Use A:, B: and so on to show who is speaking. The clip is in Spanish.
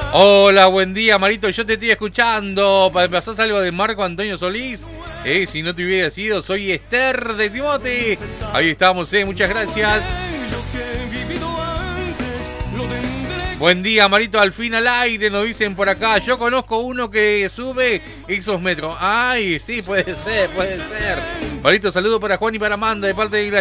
A: Hola, buen día, Marito. Yo te estoy escuchando. ¿Pasás algo de Marco Antonio Solís? Si no te hubiera sido, soy Esther de Timote. Ahí estamos, muchas gracias. Buen día, Marito, al fin al aire, nos dicen por acá. Yo conozco uno que sube esos metros. Ay, sí, puede ser. Marito, saludo para Juan y para Amanda de parte de la